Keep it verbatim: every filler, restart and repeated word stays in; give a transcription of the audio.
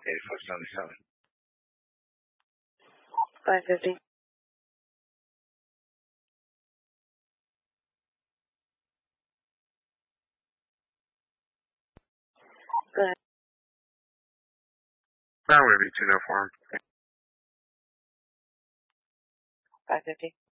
eighty-four seventy-seven. five fifty. Go ahead. Runway V two, no form. five fifty.